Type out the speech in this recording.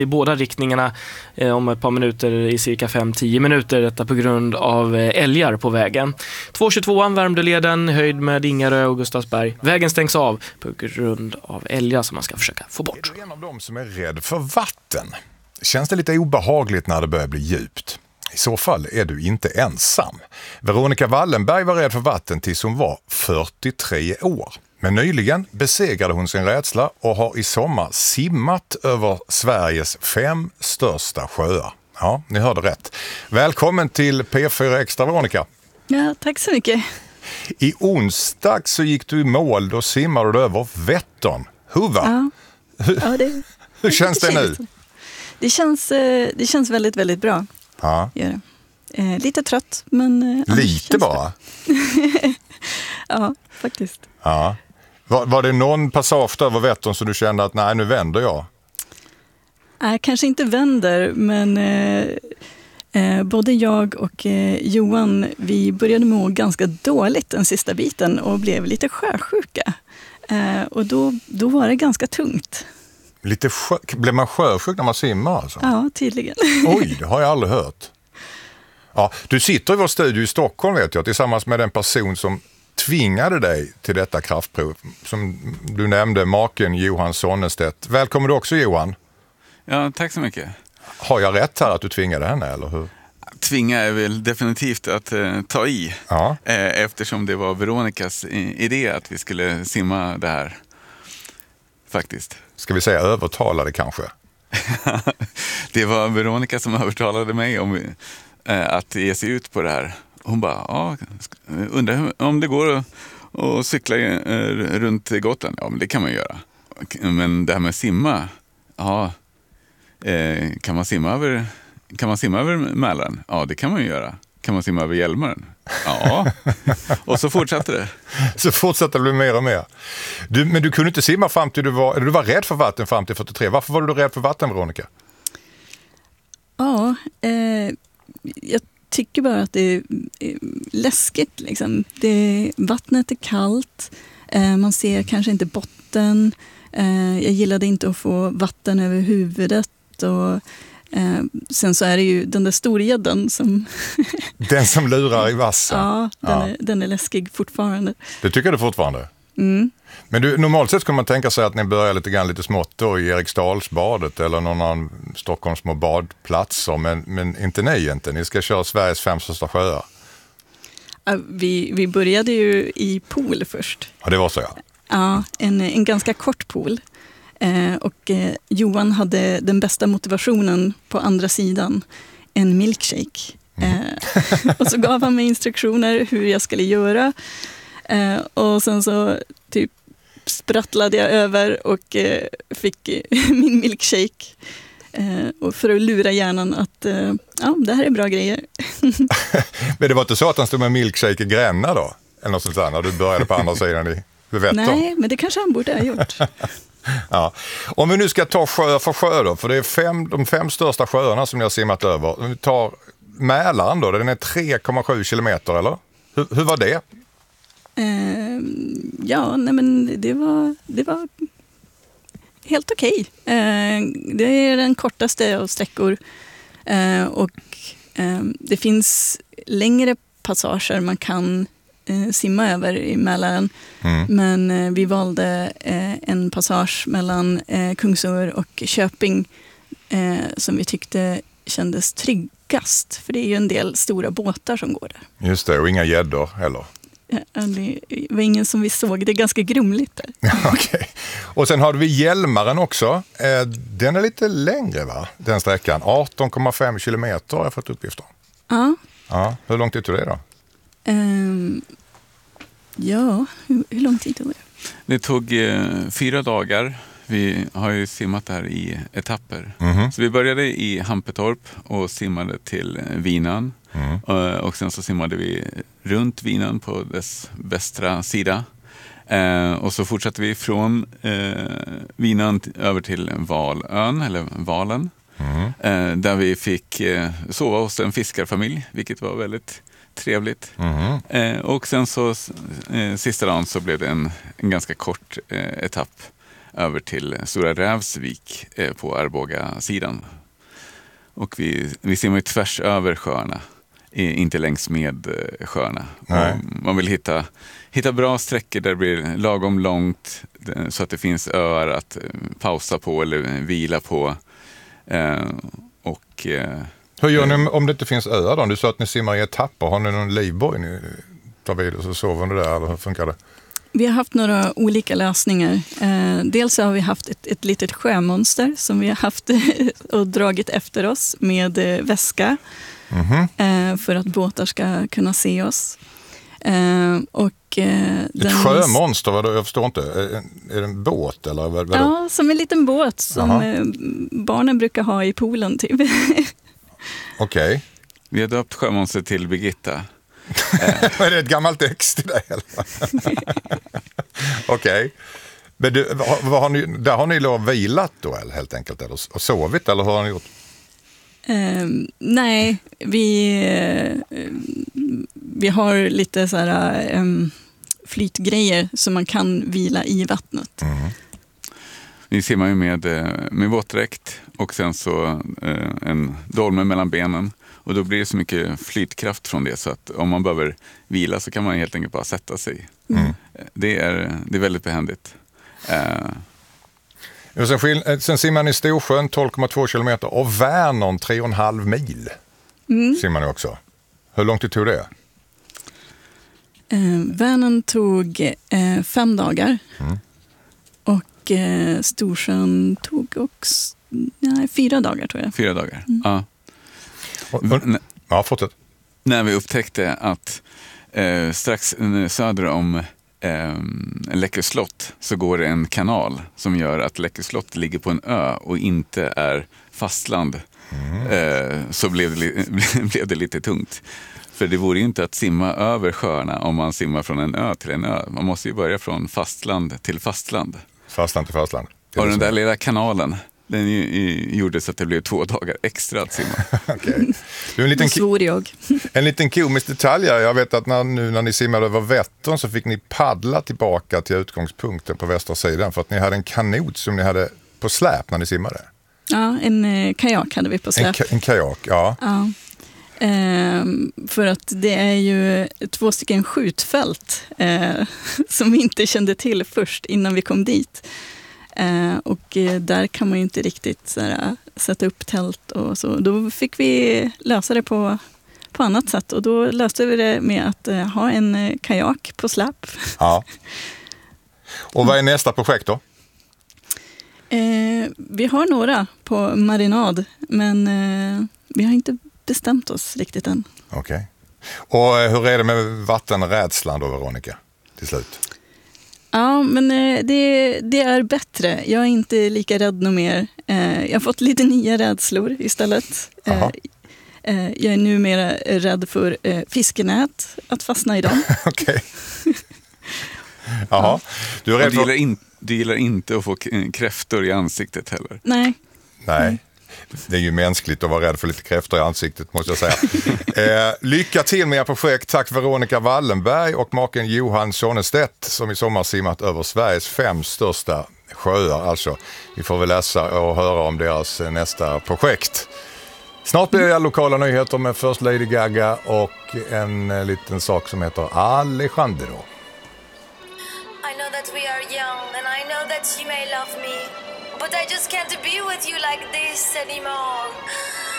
i båda riktningarna om ett par minuter i cirka 5-10 minuter. Detta på grund av älgar på vägen. 222an Värmdöleden höjd med Ingarö och Gustavsberg. Vägen stängs av på grund av älgar som man ska försöka få bort. Är du en av dem som är rädd för vatten? Känns det lite obehagligt när det börjar bli djupt? I så fall är du inte ensam. Veronica Wallenberg var rädd för vatten tills hon var 43 år. Men nyligen besegrade hon sin rädsla och har i sommar simmat över Sveriges 5 största sjöar. Ja, ni hörde rätt. Välkommen till P4 Extra, Veronica. Ja, tack så mycket. I onsdag så gick du i mål, då simmade du över Vättern. Hur va? Ja, hur känns det nu? Det känns väldigt, väldigt bra. Ja. Lite trött, men... Lite bara? Ja, faktiskt. Ja. Var det någon passage över Vättern så du kände att nej, nu vänder jag? Nej, kanske inte vänder, men både jag och Johan, vi började må ganska dåligt den sista biten och blev lite sjösjuka. Och då var det ganska tungt. Blev man sjösjuk när man simmar alltså? Ja, tydligen. Oj, det har jag aldrig hört. Ja, du sitter i vår studio i Stockholm, vet jag, tillsammans med den person som tvingade dig till detta kraftprov. Som du nämnde, maken Johan Sonnestedt. Välkommen du också, Johan. Ja, tack så mycket. Har jag rätt här att du tvingade henne, eller hur? Tvinga är väl definitivt att ta i. Ja. Eftersom det var Veronicas idé att vi skulle simma det här. Faktiskt. Ska vi säga övertalade kanske? Det var Veronica som övertalade mig om att ge sig ut på det här. Hon bara, undrar om det går att cykla runt Gotland. Ja, men det kan man göra. Men det här med simma, kan man simma över Mälaren? Ja, det kan man ju göra. Kan man simma över Hjälmaren? Ja. Och så fortsatte det. Så fortsatte det bli mer och mer. Men du kunde inte simma fram till du var rädd för vatten fram till 43. Varför var du rädd för vatten, Veronica? Ja, jag tycker bara att det är läskigt. Liksom. Vattnet är kallt. Man ser kanske inte botten. Jag gillade inte att få vatten över huvudet. Och sen så är det ju den där storgäddan som... Den som lurar i vassen. Ja, den är läskig fortfarande. Det tycker du fortfarande? Mm. Men normalt sett skulle man tänka sig att ni börjar lite smått då i Eriksdalsbadet eller någon annan Stockholms små badplatser. Men inte ni ska köra Sveriges 5 största sjöar. Vi började ju i pool först. Ja, det var så, ja. Ja, en ganska kort pool. Och Johan hade den bästa motivationen på andra sidan, en milkshake. Och så gav han mig instruktioner hur jag skulle göra. Och sen så typ sprattlade jag över och fick min milkshake. Och för att lura hjärnan att det här är bra grejer. Men det var inte så att han stod med milkshake i Gränna då? Eller något sånt där, när du började på andra sidan i Vättern? Nej, men det kanske han borde ha gjort. Ja. Om vi nu ska ta sjö för sjö då, för det är de 5 största sjöarna som ni har simmat över. Om vi tar Mälaren då, den är 3,7 kilometer, eller? Hur var det? Det var helt okej. Det är den kortaste av sträckor. Och det finns längre passager man kan simma över i Mälaren. Men vi valde en passage mellan Kungsör och Köping som vi tyckte kändes tryggast. För det är ju en del stora båtar som går där. Just det, och inga gäddor heller. Det var ingen som vi såg. Det är ganska grumligt där. Okej. Och sen har vi Hjälmaren också. Den är lite längre, va? Den sträckan. 18,5 kilometer har jag fått uppgifter. Ja. Hur lång tid tog det då? Hur lång tid tog det? Det tog 4 dagar. Vi har ju simmat här i etapper. Så vi började i Hampetorp och simmade till Vinan. Och sen så simmade vi runt Vinan på dess västra sida. Och så fortsatte vi från Vinan över till Valön, eller Valen. Där vi fick sova hos en fiskarfamilj, vilket var väldigt trevligt. Och sen så sista dagen så blev det en ganska kort etapp över till Stora Rävsvik på Arboga-sidan. Och vi simmar ju tvärs över sjöarna, inte längs med sjöarna. Man vill hitta bra sträckor där det blir lagom långt så att det finns öar att pausa på eller vila på. Hur gör ni om det inte finns öar då? Du sa att ni simmar i etapper. Har ni någon livboj ni tar vid och så sover ni där, eller hur funkar det? Vi har haft några olika lösningar. Dels har vi haft ett litet sjömonster som vi har haft och dragit efter oss med väska för att båtar ska kunna se oss. Ett sjömonster, jag förstår inte. Är det en båt eller vad? Ja, som en liten båt som barnen brukar ha i poolen typ. Okej. Vi har döpt sjömonster till Birgitta. Är det ett gammalt text i det? Okej. Men där har ni lov vilat då helt enkelt, eller och sovit, eller hur har ni gjort? Nej, vi har lite så här flytgrejer som man kan vila i vattnet. Vi simmar ju med våtdräkt och sen så en dolme mellan benen. Och då blir det så mycket flytkraft från det så att om man behöver vila så kan man helt enkelt bara sätta sig. Det är väldigt behändigt. Sen simmar ni i Storsjön 12,2 kilometer och Vänern 3,5 mil. Simmar ni också. Hur långt tog det? Vänern tog 5 dagar. Och Storsjön tog också 4 dagar tror jag. 4 dagar, ja. Ja, fortsätt. När vi upptäckte att strax söder om Läckö slott så går det en kanal som gör att Läckö slott ligger på en ö och inte är fastland, så blev det lite tungt. För det vore ju inte att simma över sjöarna om man simmar från en ö till en ö. Man måste ju börja från fastland till fastland. Fastland till fastland. Och den där lilla kanalen, den gjorde så att det blev 2 dagar extra att simma. Okej. En liten komisk detalj. Jag vet att när ni simmade över Vättern så fick ni paddla tillbaka till utgångspunkten på västra sidan för att ni hade en kanot som ni hade på släp när ni simmade. Ja, en kajak hade vi på släp. En kajak, ja. För att det är ju 2 stycken skjutfält som vi inte kände till först innan vi kom dit. Och där kan man ju inte riktigt sätta upp tält och så. Då fick vi lösa det på annat sätt. Och då löste vi det med att ha en kajak på släp. Ja. Och vad är nästa projekt då? Vi har några på marinad, men vi har inte bestämt oss riktigt än. Okej. Och hur är det med vattenrädslan då, Veronica, till slut? Ja, men det är bättre. Jag är inte lika rädd nog mer. Jag har fått lite nya rädslor istället. Jag är numera rädd för fiskenät, att fastna i dem. Okej. Jaha. Du är rädd Du gillar inte att få kräftor i ansiktet heller? Nej. Det är ju mänskligt att vara rädd för lite kräftor i ansiktet, måste jag säga. Lycka till med era projekt. Tack Veronica Wallenberg och maken Johan Sonnestedt som i sommar simmat över Sveriges 5 största sjöar. Alltså, vi får väl läsa och höra om deras nästa projekt. Snart blir det lokala nyheter med först Lady Gaga och en liten sak som heter Alejandro. I know that we are young and I know that you may love me, but I just can't be with you like this anymore.